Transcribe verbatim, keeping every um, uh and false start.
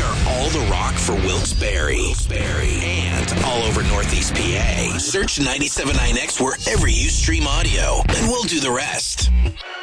all the rock for Wilkes-Barre. Wilkes-Barre. And all over Northeast P A. Search ninety-seven point nine X wherever you stream audio, and we'll do the rest.